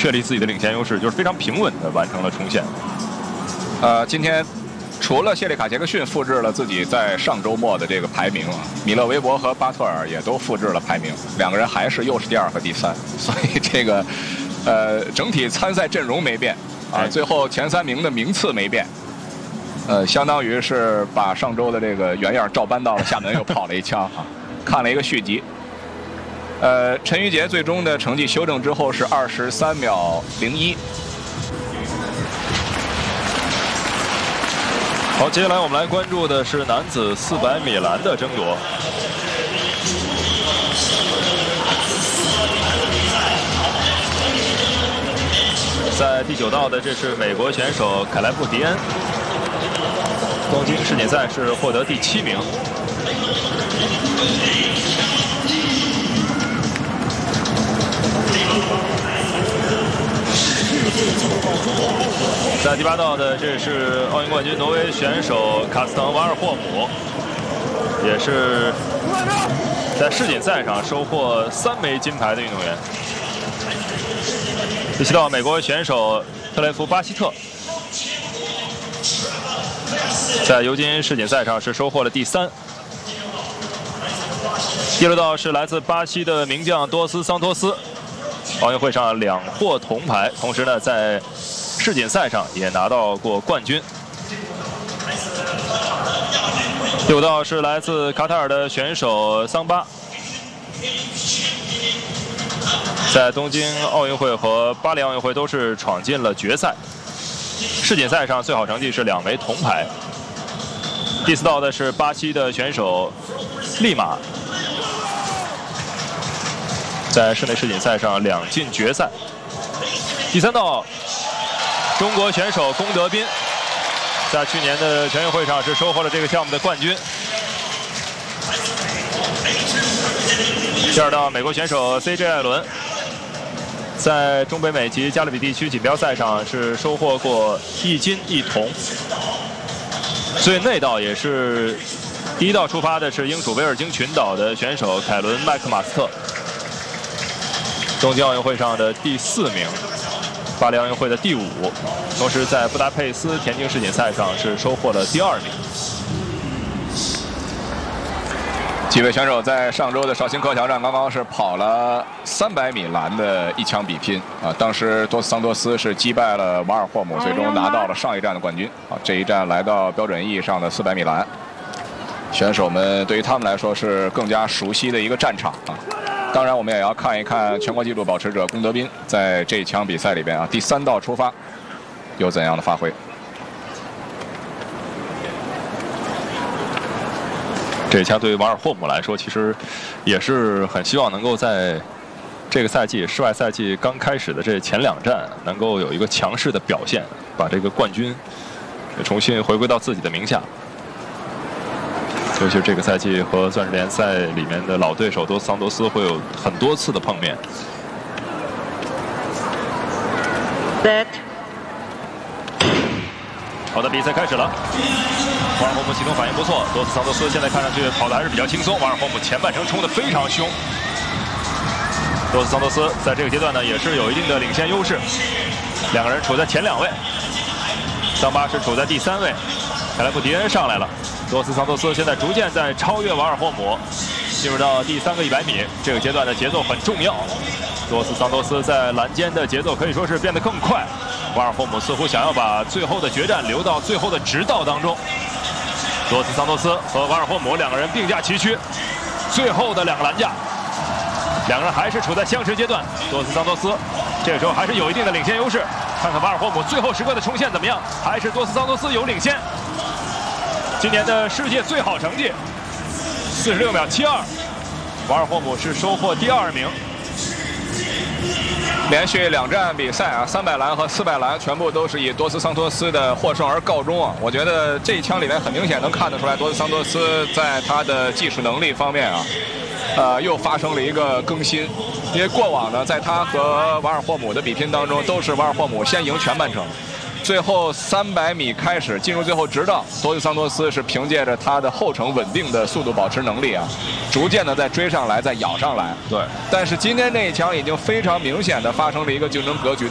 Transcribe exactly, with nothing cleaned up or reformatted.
确立自己的领先优势，就是非常平稳的完成了冲线。 呃，今天除了谢利卡·杰克逊复制了自己在上周末的这个排名啊，米勒维伯和巴特尔也都复制了排名，两个人还是又是第二和第三，所以这个呃整体参赛阵容没变啊，最后前三名的名次没变。呃，相当于是把上周的这个原样照搬到了厦门，又跑了一枪啊，看了一个续集。呃，陈玉杰最终的成绩修正之后是二十三秒零一。 好，接下来我们来关注的是男子四百米栏的争夺。在第九道的，这是美国选手凯莱布·迪恩。东京世锦赛是获得第七名。在第八道的，这是奥运冠军挪威选手卡斯滕·瓦尔霍姆，也是在世锦赛上收获三枚金牌的运动员。第七道，美国选手特雷弗·巴希特。在尤金世锦赛上是收获了第三。第六道是来自巴西的名将多斯桑托斯，奥运会上两获铜牌，同时呢在世锦赛上也拿到过冠军。第五道是来自卡塔尔的选手桑巴，在东京奥运会和巴黎奥运会都是闯进了决赛。世锦赛上最好成绩是两枚铜牌。第四道的是巴西的选手利马，在室内世锦赛上两进决赛。第三道，中国选手龚德斌，在去年的全运会上是收获了这个项目的冠军。第二道，美国选手 C J 艾伦，在中北美及加勒比地区锦标赛上是收获过一金一铜。所以那道也是第一道出发的是英属维尔京群岛的选手凯伦麦克马斯特，东京奥运会上的第四名，巴黎奥运会的第五，同时在布达佩斯田径世锦赛上是收获了第二名。 几位选手在上周的绍兴课桥站刚刚是跑了三百米栏的一枪比拼啊，当时多斯桑多斯是击败了瓦尔霍姆，最终拿到了上一站的冠军啊。这一站来到标准意义上的四百米栏，选手们对于他们来说是更加熟悉的一个战场啊。当然，我们也要看一看全国纪录保持者龚德斌在这一枪比赛里边啊，第三道出发有怎样的发挥。 这一枪对于瓦尔霍姆来说，其实也是很希望能够在这个赛季室外赛季刚开始的这前两站，能够有一个强势的表现，把这个冠军重新回归到自己的名下。尤其是这个赛季和钻石联赛里面的老对手多斯桑多斯会有很多次的碰面。 Set。 好的，比赛开始了。瓦尔霍姆启动反应不错，多斯桑多斯现在看上去跑得还是比较轻松。瓦尔霍姆前半程冲得非常凶。多斯桑多斯在这个阶段呢也是有一定的领先优势，两个人处在前两位。桑巴是处在第三位，凯莱布·迪恩上来了。多斯桑多斯现在逐渐在超越瓦尔霍姆，进入到第三个一百米，这个阶段的节奏很重要。多斯桑多斯在栏间的节奏可以说是变得更快。瓦尔霍姆似乎想要把最后的决战留到最后的直道当中。多斯桑多斯和瓦尔霍姆两个人并驾齐驱，最后的两个栏架，两个人还是处在相持阶段。多斯桑多斯这个时候还是有一定的领先优势，看看瓦尔霍姆最后时刻的冲线怎么样，还是多斯桑多斯有领先。今年的世界最好成绩四十六秒七二，瓦尔霍姆是收获第二名。 连续两站比赛啊，三百栏和四百栏全部都是以多斯桑托斯的获胜而告终啊！我觉得这一枪里面很明显能看得出来，多斯桑托斯在他的技术能力方面啊，呃，又发生了一个更新。因为过往呢，在他和瓦尔霍姆的比拼当中，都是瓦尔霍姆先赢全半程。最后三百米开始进入最后直道，多斯桑托斯是凭借着他的后程稳定的速度保持能力啊，逐渐的再追上来，再咬上来。 对， 但是今天这一枪已经非常明显的发生了一个竞争格局的